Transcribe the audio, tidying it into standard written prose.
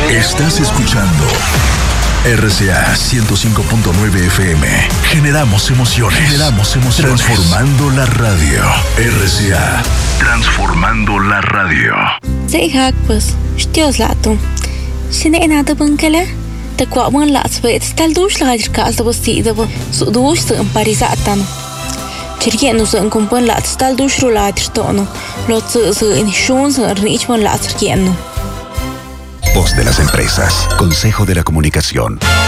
Estás escuchando RCA 105.9 FM. Generamos emociones. Transformando la radio. RCA. Transformando la radio. Zehak pues, stios lato. Sine enada bunkala. Te kwaman lats vet stal dush lager kas da bostida bo. Su dush se emparizatan. Chergenu se encompon lats stal dush ruladir tono. Lot se in shon se richmon lats chergenu. Voz de las empresas. Consejo de la Comunicación.